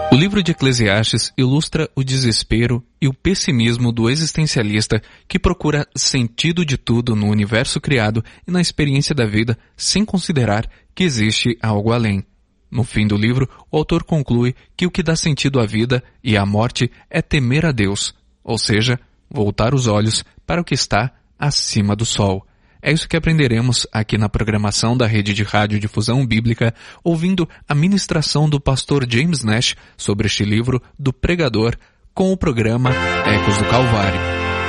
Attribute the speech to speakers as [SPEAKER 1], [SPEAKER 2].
[SPEAKER 1] O livro de Eclesiastes ilustra o desespero e o pessimismo do existencialista que procura sentido de tudo no universo criado e na experiência da vida sem considerar que existe algo além. No fim do livro, o autor conclui que o que dá sentido à vida e à morte é temer a Deus, ou seja, voltar os olhos para o que está acima do sol. É isso que aprenderemos aqui na programação da Rede de Radiodifusão Bíblica, ouvindo a ministração do pastor James Nash sobre este livro do pregador com o programa Ecos do Calvário.